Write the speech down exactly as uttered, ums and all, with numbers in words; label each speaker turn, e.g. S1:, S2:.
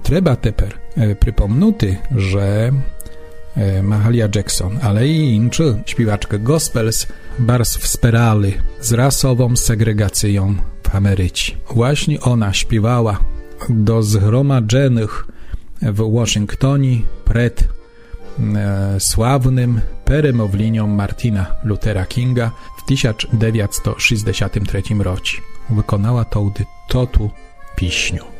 S1: Treba teper przypomnuty, że Mahalia Jackson, ale i inczy śpiewaczka gospels bardzo wspierali z rasową segregacją w Ameryce. Właśnie ona śpiewała do zgromadzonych w Waszyngtonie przed e, sławnym peremowlinią Martina Luthera Kinga w tysiąc dziewięćset sześćdziesiątym trzecim roku. Wykonała tą totu piśniu.